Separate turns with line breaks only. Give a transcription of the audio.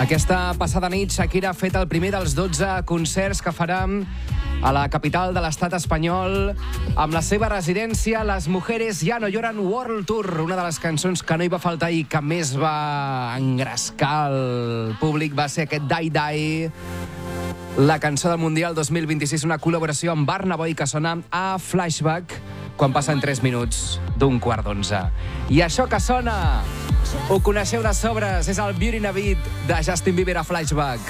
Aquesta passada nit, Shakira ha fet el primer dels 12 concerts que farà a la capital de l'estat espanyol amb la seva residència Las Mujeres Ya No Lloran World Tour, una de les cançons que no hi va faltar i que més va engrescar el públic va ser aquest Die Die, la cançó del Mundial 2026, una col·laboració amb Burna Boy que sona a Flashback quan passen 3 minuts d'11:15. I això que sona, ho coneixeu de sobres, és el Beauty in a Beat de Justin Bieber a Flashback.